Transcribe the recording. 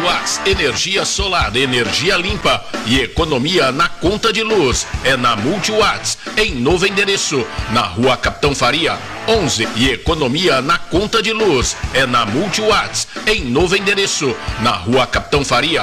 Multiwatts, energia solar, energia limpa e economia na conta de luz. É na Multiwatts, em novo endereço, na Rua Capitão Faria, 11. E economia na conta de luz. É na Multiwatts, em novo endereço, na Rua Capitão Faria,